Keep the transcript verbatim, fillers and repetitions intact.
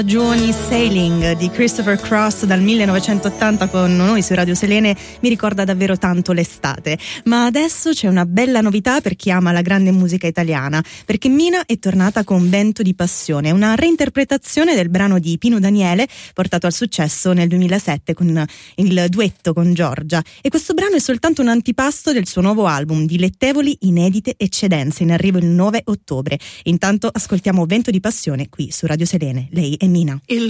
Giovani Sailing di Christopher Cross dal millenovecentottanta con noi su Radio Selene mi ricorda davvero tanto l'estate. Ma adesso c'è una bella novità per chi ama la grande musica italiana, perché Mina è tornata con Vento di Passione, una reinterpretazione del brano di Pino Daniele portato al successo nel duemilasette con il duetto con Giorgia. E questo brano è soltanto un antipasto del suo nuovo album, Dilettevoli inedite eccedenze, in arrivo il nove ottobre. Intanto ascoltiamo Vento di Passione qui su Radio Selene. Lei è Mina. Il